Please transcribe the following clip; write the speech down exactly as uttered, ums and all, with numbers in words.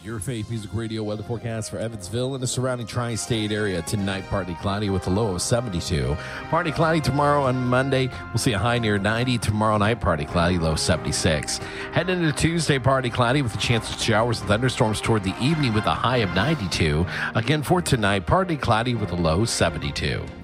Your Faith Music Radio weather forecast for Evansville and the surrounding tri-state area. Tonight, partly cloudy with a low of seventy-two. Partly cloudy tomorrow on Monday. We'll see a high near ninety. Tomorrow night, partly cloudy, low seventy-six. Heading into Tuesday, partly cloudy with a chance of showers and thunderstorms toward the evening with a high of ninety-two. Again for tonight, partly cloudy with a low seventy-two.